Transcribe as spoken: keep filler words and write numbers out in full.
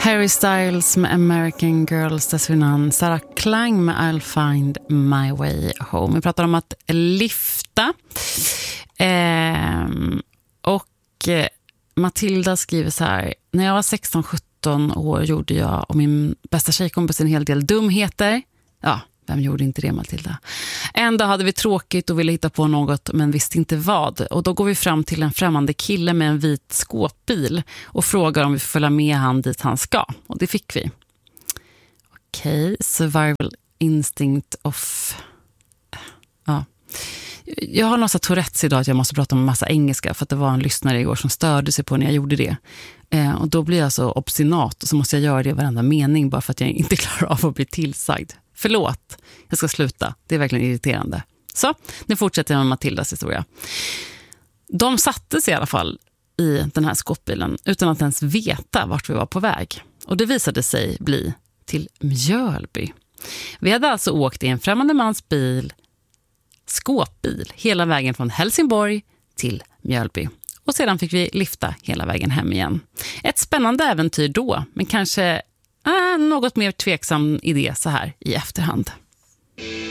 Harry Styles med American Girls, dessförinnan Sarah Klang med I'll Find My Way Home. Vi pratar om att lyfta. Ehm, och Matilda skriver så här: när jag var sexton sjutton år gjorde jag och min bästa tjejkompis en hel del dumheter. Ja, vem gjorde inte det, Matilda? En dag hade vi tråkigt och ville hitta på något men visste inte vad. Och då går vi fram till en främmande kille med en vit skåpbil och frågar om vi får följa med han dit han ska. Och det fick vi. Okej, okay, survival instinct of... Ja. Jag har några Tourettes idag att jag måste prata om en massa engelska för att det var en lyssnare igår som störde sig på när jag gjorde det. Eh, och då blir jag så obstinat och så måste jag göra det i varenda mening bara för att jag inte klarar av att bli tillsagd. Förlåt, jag ska sluta. Det är verkligen irriterande. Så, nu fortsätter jag med Matildas historia. De satte sig i alla fall i den här skåpbilen utan att ens veta vart vi var på väg. Och det visade sig bli till Mjölby. Vi hade alltså åkt i en främmande mans bil, skåpbil, hela vägen från Helsingborg till Mjölby. Och sedan fick vi lyfta hela vägen hem igen. Ett spännande äventyr då, men kanske äh, något mer tveksam idé så här i efterhand.